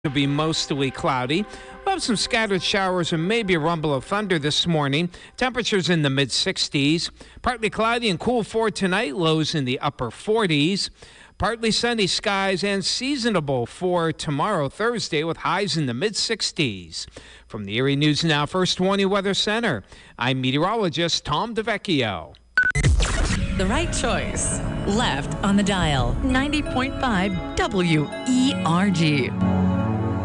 To be mostly cloudy. We'll have some scattered showers and maybe a rumble of thunder this morning. Temperatures in the mid-60s. Partly cloudy and cool for tonight. Lows in the upper 40s. Partly sunny skies and seasonable for tomorrow, Thursday, with highs in the mid-60s. From the Erie News Now First Warning Weather Center, I'm meteorologist Tom DeVecchio. The right choice. Left on the dial. 90.5 WERG.